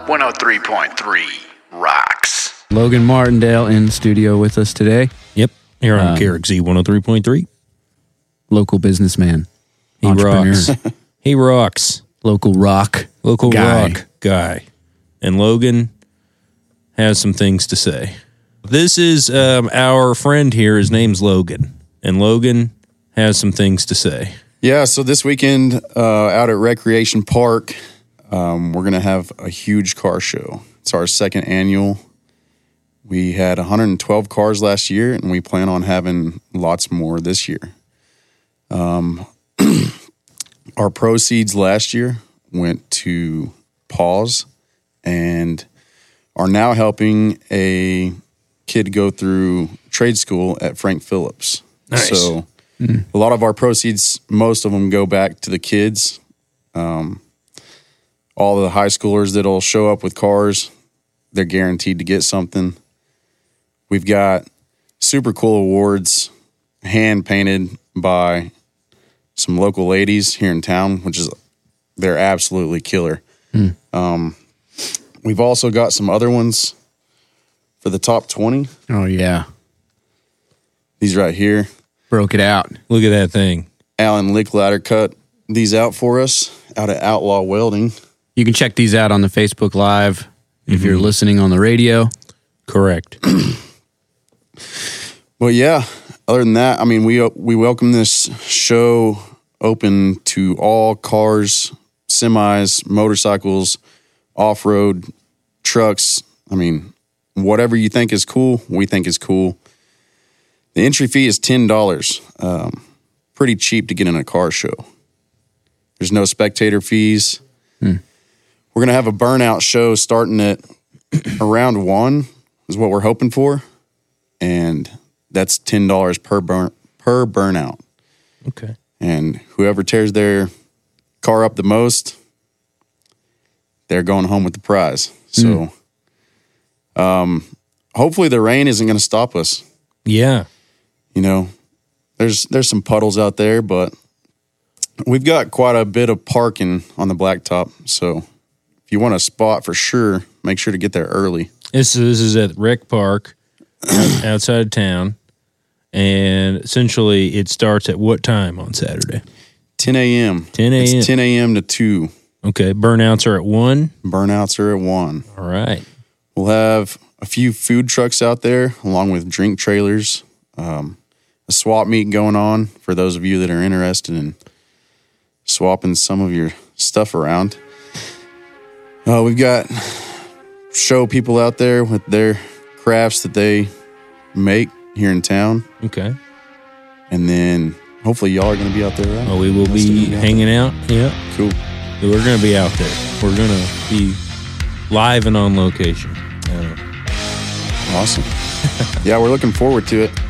103.3 rocks. Logan Martindale in studio with us today. Yep. Here on KRXZ 103.3. Local businessman. He rocks. He rocks. Local rock. Local guy. rock guy. And Logan has some things to say. This is our friend here. His name's Logan. And Logan has some things to say. Yeah, so this weekend out at Recreation Park, we're going to have a huge car show. It's our second annual. We had 112 cars last year, and we plan on having lots more this year. Our proceeds last year went to Paws and are now helping a kid go through trade school at Frank Phillips. Nice. So a lot of our proceeds, most of them go back to the kids. All the high schoolers that'll show up with cars, they're guaranteed to get something. We've got super cool awards hand painted by some local ladies here in town, they're absolutely killer. We've also got some other ones for the top 20. Oh, yeah. These right here. Broke it out. Look at that thing. Alan Lickladder cut these out for us out at Outlaw Welding. You can check these out on the Facebook Live if you're listening on the radio. Correct. Well, yeah, other than that, I mean, we welcome this show open to all cars, semis, motorcycles, off-road, trucks. I mean, whatever you think is cool, we think is cool. The entry fee is $10. Pretty cheap to get in a car show. There's no spectator fees. We're going to have a burnout show starting at around 1 is what we're hoping for. And that's $10 per burnout. Okay. And whoever tears their car up the most, they're going home with the prize. So hopefully the rain isn't going to stop us. Yeah. You know, there's some puddles out there, but we've got quite a bit of parking on the blacktop. So if you want a spot for sure, make sure to get there early. This is at Rec Park outside of town. And essentially it starts at what time on Saturday? 10 a.m. 10 a.m. It's 10 a.m. to 2. Okay. Burnouts are at 1. Burnouts are at 1. All right. We'll have a few food trucks out there along with drink trailers. A swap meet going on for those of you that are interested in swapping some of your stuff around. We've got show people out there with their crafts that they make here in town. Okay. And then hopefully y'all are going to be out there, right? Oh, we will be hanging out. Yeah. Cool. We're going to be out there. We're going to be live and on location. Awesome. Yeah, we're looking forward to it.